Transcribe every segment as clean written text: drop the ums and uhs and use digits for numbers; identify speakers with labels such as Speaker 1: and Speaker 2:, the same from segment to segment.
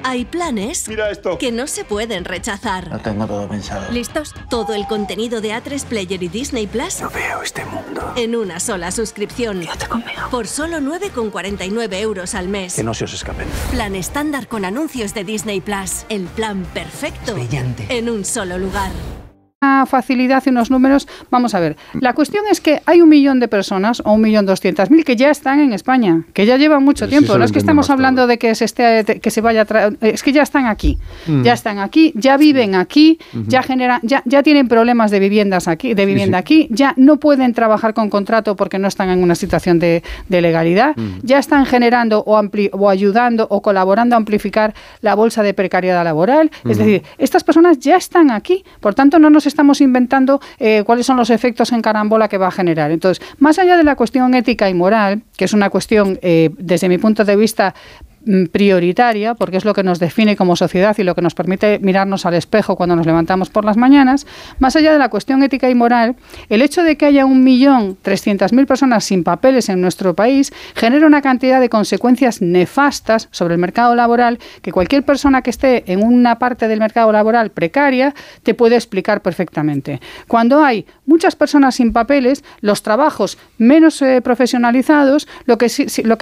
Speaker 1: Hay planes
Speaker 2: Mira esto.
Speaker 1: que no se pueden rechazar.
Speaker 3: Lo tengo todo pensado.
Speaker 1: ¿Listos? Todo el contenido de A3 Player y Disney Plus
Speaker 3: No veo este mundo.
Speaker 1: en una sola suscripción.
Speaker 3: Quédate conmigo.
Speaker 1: Por solo 9,49 euros al mes.
Speaker 3: Que no se os escapen.
Speaker 1: Plan estándar con anuncios de Disney Plus. El plan perfecto.
Speaker 3: Brillante.
Speaker 1: En un solo lugar.
Speaker 4: Una facilidad y unos números. Vamos a ver. La cuestión es que hay 1 millón de personas o 1.200.000 que ya están en España, que ya llevan mucho tiempo. No es que estamos hablando de que se vaya a traer, es que ya están aquí. Ya están aquí, ya viven aquí, ya generan, ya tienen problemas de viviendas aquí, de vivienda aquí, ya no pueden trabajar con contrato porque no están en una situación de legalidad, ya están generando o ayudando o colaborando a amplificar la bolsa de precariedad laboral. Es decir, estas personas ya están aquí. Por tanto, no nos estamos inventando cuáles son los efectos en carambola que va a generar. Entonces, más allá de la cuestión ética y moral, que es una cuestión, desde mi punto de vista, prioritaria, porque es lo que nos define como sociedad y lo que nos permite mirarnos al espejo cuando nos levantamos por las mañanas, más allá de la cuestión ética y moral, el hecho de que haya 1.300.000 personas sin papeles en nuestro país genera una cantidad de consecuencias nefastas sobre el mercado laboral que cualquier persona que esté en una parte del mercado laboral precaria te puede explicar perfectamente. Cuando hay muchas personas sin papeles, los trabajos menos profesionalizados, lo que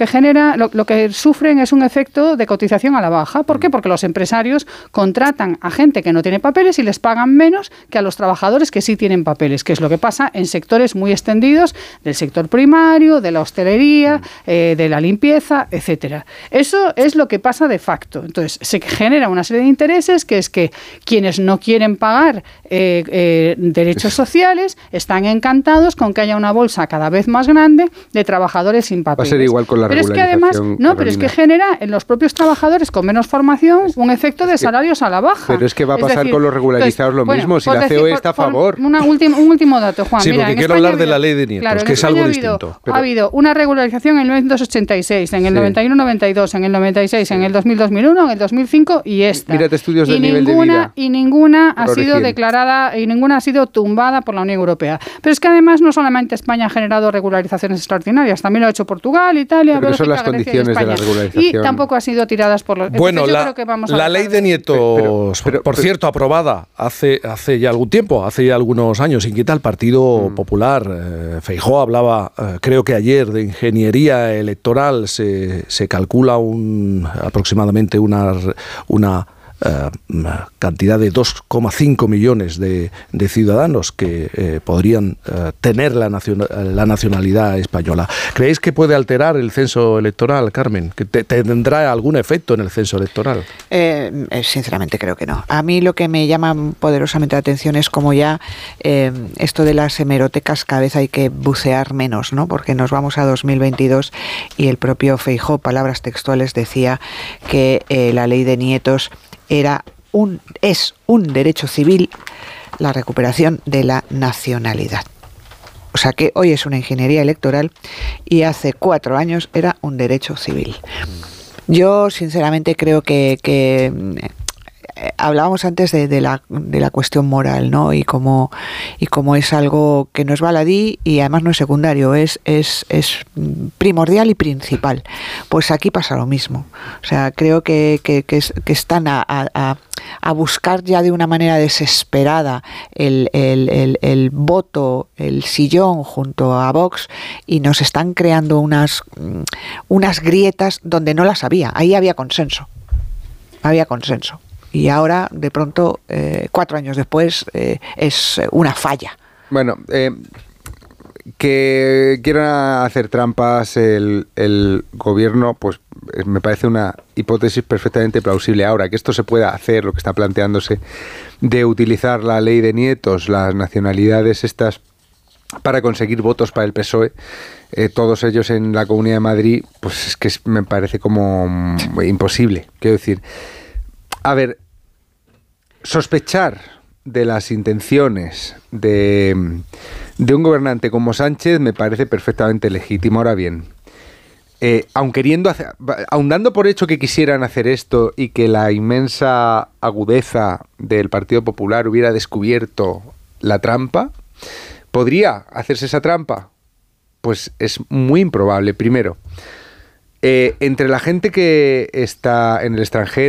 Speaker 4: sufren es un efecto de cotización a la baja. ¿Por qué? Porque los empresarios contratan a gente que no tiene papeles y les pagan menos que a los trabajadores que sí tienen papeles, que es lo que pasa en sectores muy extendidos del sector primario, de la hostelería, de la limpieza, etcétera. Eso es lo que pasa de facto. Entonces, se genera una serie de intereses, que es que quienes no quieren pagar derechos sociales están encantados con que haya una bolsa cada vez más grande de trabajadores sin papeles.
Speaker 5: Va a ser igual con la regularización.
Speaker 4: Pero es que además, pero es que genera en los propios trabajadores con menos formación un efecto de salarios a la baja.
Speaker 5: Pero es que va a pasar con los regularizados lo mismo, si la COE está a favor.
Speaker 4: Un último dato, Juan.
Speaker 6: Sí,
Speaker 4: mira,
Speaker 6: porque quiero hablar de la ley de nietos, claro, que es algo distinto.
Speaker 4: Ha habido una regularización en el 1986, en el 91-92, en el 96, en el 2000-2001, en el 2005 y esta.
Speaker 5: Mírate estudios del nivel de vida.
Speaker 4: Y ninguna ha sido declarada y ninguna ha sido tumbada por la Unión Europea. Pero es que además no solamente España ha generado regularizaciones extraordinarias, también lo ha hecho Portugal, Italia,
Speaker 5: Bélgica, son las condiciones de la regularización.
Speaker 4: Y tampoco ha sido tiradas por los...
Speaker 6: Bueno, la ley de nietos, por cierto, aprobada hace ya algún tiempo, hace ya algunos años, sin quitar el Partido Popular. Feijóo hablaba, creo que ayer, de ingeniería electoral. Se calcula aproximadamente una cantidad de 2,5 millones de ciudadanos que podrían tener la nacionalidad española. ¿Creéis que puede alterar el censo electoral, Carmen? ¿Que tendrá algún efecto en el censo electoral?
Speaker 7: Sinceramente creo que no. A mí lo que me llama poderosamente la atención es como ya esto de las hemerotecas cada vez hay que bucear menos, ¿no? Porque nos vamos a 2022 y el propio Feijóo, palabras textuales, decía que la ley de nietos es un derecho civil la recuperación de la nacionalidad. O sea que hoy es una ingeniería electoral y hace 4 años era un derecho civil. Yo sinceramente creo que hablábamos antes de la cuestión moral, ¿no? Y como es algo que no es baladí y además no es secundario, es primordial y principal. Pues aquí pasa lo mismo. O sea, creo que están a buscar ya de una manera desesperada el voto, el sillón junto a Vox, y nos están creando unas grietas donde no las había. Ahí había consenso. Y ahora, de pronto, 4 años después, es una falla.
Speaker 5: Bueno, que quieran hacer trampas el gobierno, pues me parece una hipótesis perfectamente plausible. Ahora, que esto se pueda hacer, lo que está planteándose, de utilizar la ley de nietos, las nacionalidades estas, para conseguir votos para el PSOE, todos ellos en la Comunidad de Madrid, pues es que me parece como imposible. Quiero decir, a ver, sospechar de las intenciones de un gobernante como Sánchez me parece perfectamente legítimo. Ahora bien, aun dando por hecho que quisieran hacer esto y que la inmensa agudeza del Partido Popular hubiera descubierto la trampa, ¿podría hacerse esa trampa? Pues es muy improbable. Primero, entre la gente que está en el extranjero,